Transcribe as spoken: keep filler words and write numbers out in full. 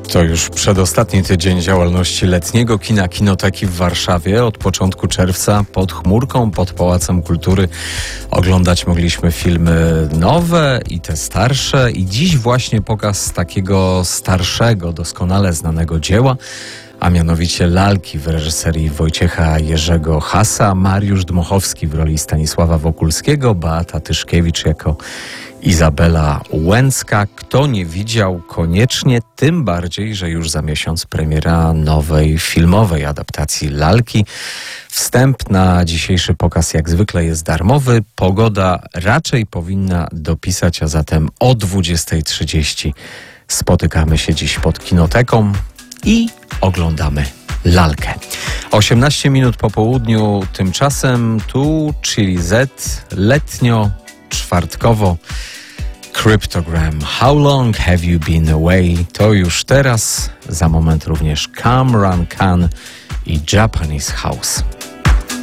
To już przedostatni tydzień działalności letniego kina Kinoteki w Warszawie. Od początku czerwca pod chmurką, pod Pałacem Kultury oglądać mogliśmy filmy nowe i te starsze. I dziś właśnie pokaz takiego starszego, doskonale znanego dzieła, a mianowicie Lalki w reżyserii Wojciecha Jerzego Hasa, Mariusz Dmochowski w roli Stanisława Wokulskiego, Beata Tyszkiewicz jako Izabela Łęcka. Kto nie widział, koniecznie, tym bardziej, że już za miesiąc premiera nowej filmowej adaptacji Lalki. Wstęp na dzisiejszy pokaz jak zwykle jest darmowy. Pogoda raczej powinna dopisać, a zatem o dwudziestej trzydzieści spotykamy się dziś pod Kinoteką i oglądamy Lalkę. osiemnaście minut po południu, tymczasem tu Chili Z, letnio, czwartkowo. Cryptogram, How Long Have You Been Away? To już teraz, za moment również Kamran Khan i Japanese House.